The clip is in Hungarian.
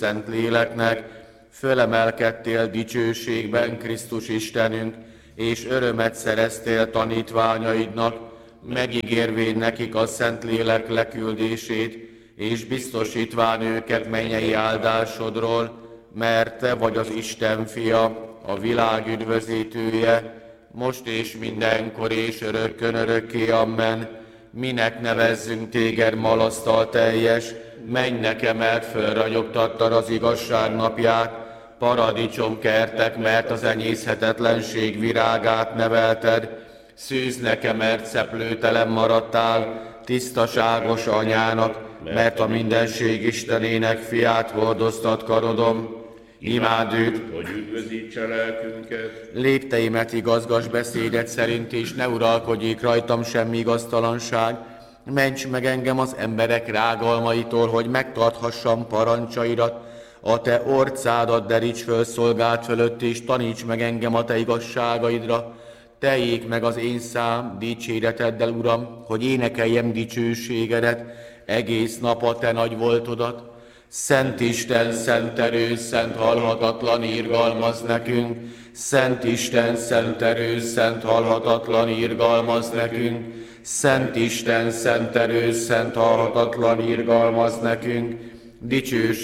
Szentléleknek, fölemelkedtél dicsőségben Krisztus Istenünk, és örömet szereztél tanítványaidnak, megígérvén nekik a Szentlélek leküldését, és biztosítván őket mennyei áldásodról, mert te vagy az Isten fia, a világ üdvözítője, most és mindenkor és örökkön örökké, amen. Minek nevezzünk téged malasztalteljes, mennynek emelt fölragyogtattad az igazság napját, paradicsomkertek, mert az enyészhetetlenség virágát nevelted, szűznek emelt szeplőtelen maradtál, tisztaságos anyának, mert a mindenség Istenének fiát hordoztat karodon. Imád őt, hogy üdvözítse lelkünket. Lépteimet igazgass beszédet szerint, és ne uralkodjék rajtam semmi igaztalanság. Ments meg engem az emberek rágalmaitól, hogy megtarthassam parancsaidat. A te orcádat deríts föl szolgált fölött, és taníts meg engem a te igazságaidra. Teljék meg az én szám dicséreteddel, Uram, hogy énekeljem dicsőségedet, egész nap a te nagy voltodat. Szent Isten, szent erő, szent halhatatlan irgalmaz nekünk. Szent Isten, szent erő, szent halhatatlan irgalmaz nekünk. Szent Isten, szent erő, szent halhatatlan irgalmaz nekünk. Dicsőség